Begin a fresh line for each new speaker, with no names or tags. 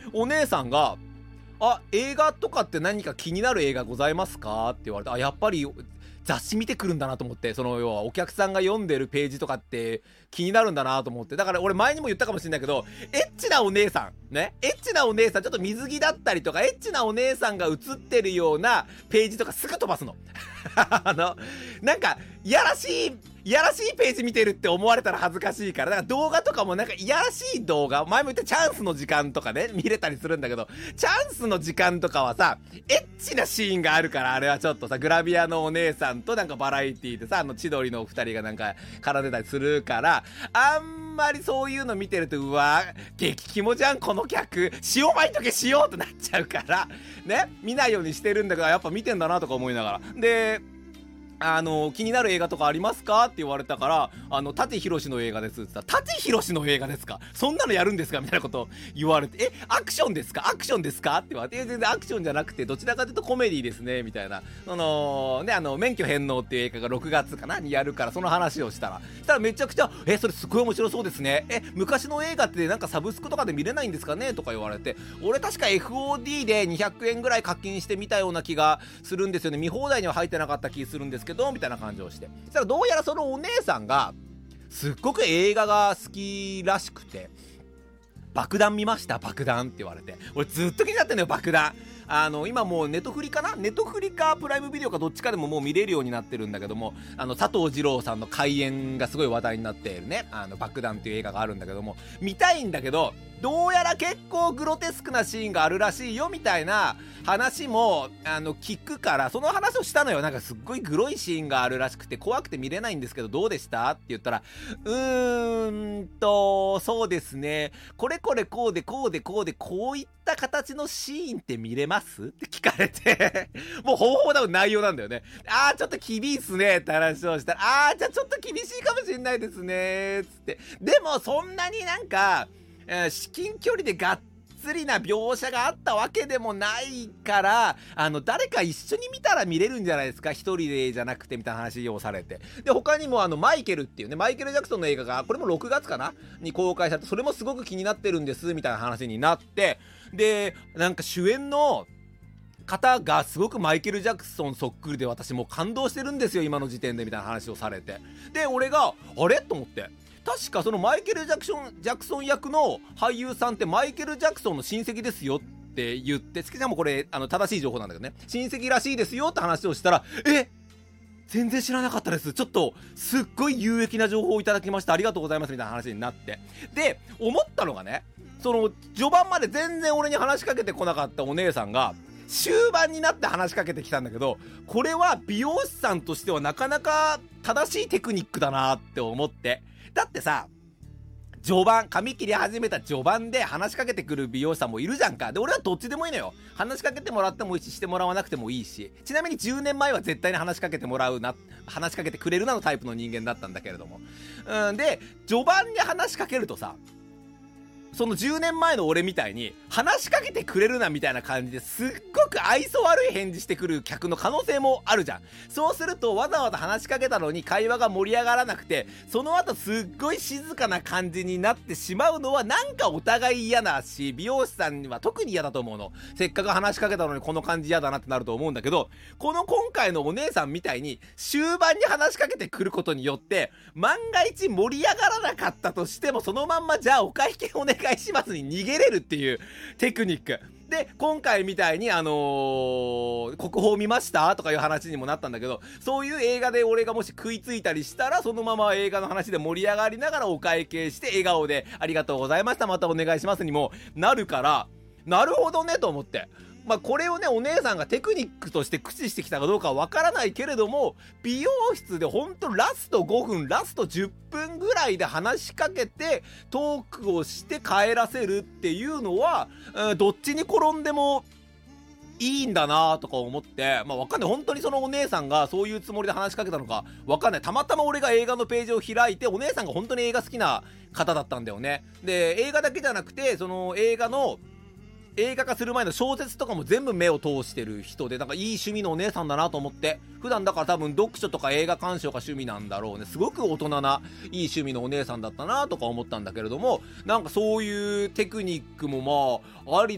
お姉さんが、映画とかって何か気になる映画ございますかって言われて、やっぱり雑誌見てくるんだなと思って、要はお客さんが読んでるページとかって気になるんだなと思って、だから俺前にも言ったかもしれないけど、エッチなお姉さんね、エッチなお姉さん、ちょっと水着だったりとかエッチなお姉さんが写ってるようなページとかすぐ飛ばすのなんかいやらしいページ見てるって思われたら恥ずかしいから、だから動画とかもなんかいやらしい動画、前も言ったチャンスの時間とかね、見れたりするんだけど、チャンスの時間とかはさ、エッチなシーンがあるから、あれはちょっとさ、グラビアのお姉さんとなんかバラエティでさ、千鳥のお二人がなんか絡んでたりするから、あんまりそういうの見てると、うわ、激キモじゃんこの客、塩まいとけしようとなっちゃうから、ね、見ないようにしてるんだけど、やっぱ見てんだなとか思いながら。で、気になる映画とかありますかって言われたから、舘ひろしの映画ですって言ったら、舘ひろしの映画ですか、そんなのやるんですかみたいなこと言われて、アクションですかって言われて、全然アクションじゃなくて、どちらかというとコメディですね、みたいな。免許返納っていう映画が6月かなにやるから、その話をしたらめちゃくちゃ、それすごい面白そうですね。昔の映画ってなんかサブスクとかで見れないんですかねとか言われて、俺確か FOD で200円ぐらい課金してみたような気がするんですよね。見放題には入ってなかった気するんですけどみたいな感じをして、そしたらどうやらそのお姉さんがすっごく映画が好きらしくて、爆弾見ました爆弾って言われて、俺ずっと気になってんのよ爆弾。今もうネトフリかプライムビデオかどっちかでももう見れるようになってるんだけども、佐藤二朗さんの怪演がすごい話題になっているね、爆弾っていう映画があるんだけども、見たいんだけど、どうやら結構グロテスクなシーンがあるらしいよみたいな話も聞くから、その話をしたのよ。なんかすっごいグロいシーンがあるらしくて怖くて見れないんですけどどうでしたって言ったら、そうですね、これこれこうでこうでこうでこういった形のシーンって見れますって聞かれてもうほぼほぼ多分内容なんだよね。ちょっと厳しいっすねって話をしたら、じゃあちょっと厳しいかもしれないですねつって、でもそんなになんか至近距離でがっつりな描写があったわけでもないから、誰か一緒に見たら見れるんじゃないですか、一人でじゃなくてみたいな話をされて、で他にもマイケルっていうね、マイケル・ジャクソンの映画がこれも6月かなに公開されて、それもすごく気になってるんですみたいな話になって、でなんか主演の方がすごくマイケル・ジャクソンそっくりで、私もう感動してるんですよ今の時点でみたいな話をされて、で俺があれと思って、確かそのマイケル・ジャクソン役の俳優さんってマイケル・ジャクソンの親戚ですよって言って、しかもこれ正しい情報なんだけどね、親戚らしいですよって話をしたら、全然知らなかったです、ちょっとすっごい有益な情報をいただきました、ありがとうございますみたいな話になって、で思ったのがね、その序盤まで全然俺に話しかけてこなかったお姉さんが終盤になって話しかけてきたんだけど、これは美容師さんとしてはなかなか正しいテクニックだなって思って、だってさ、序盤髪切り始めた序盤で話しかけてくる美容師さんもいるじゃんか。で俺はどっちでもいいのよ、話しかけてもらってもいいし、してもらわなくてもいいし、ちなみに10年前は絶対に話しかけてくれるなのタイプの人間だったんだけれども、で序盤に話しかけるとさ、その10年前の俺みたいに話しかけてくれるなみたいな感じですっごく愛想悪い返事してくる客の可能性もあるじゃん。そうするとわざわざ話しかけたのに会話が盛り上がらなくて、その後すっごい静かな感じになってしまうのはなんかお互い嫌だし、美容師さんには特に嫌だと思うの。せっかく話しかけたのにこの感じ嫌だなってなると思うんだけど、今回のお姉さんみたいに終盤に話しかけてくることによって万が一盛り上がらなかったとしても、そのまんまじゃあお会計お願いしますに逃げれるっていうテクニックで、今回みたいに国宝見ましたとかいう話にもなったんだけど、そういう映画で俺がもし食いついたりしたら、そのまま映画の話で盛り上がりながらお会計して笑顔でありがとうございました、またお願いしますにもなるから、なるほどねと思って、これをねお姉さんがテクニックとして駆使してきたかどうかはわからないけれども、美容室でほんとラスト5分ラスト10分ぐらいで話しかけてトークをして帰らせるっていうのは、どっちに転んでもいいんだなとか思って、わかんない、本当にそのお姉さんがそういうつもりで話しかけたのかわかんない、たまたま俺が映画のページを開いて、お姉さんが本当に映画好きな方だったんだよね。で映画だけじゃなくて、その映画化する前の小説とかも全部目を通してる人で、なんかいい趣味のお姉さんだなと思って、普段だから多分読書とか映画鑑賞が趣味なんだろうね、すごく大人ないい趣味のお姉さんだったなとか思ったんだけれども、なんかそういうテクニックもあり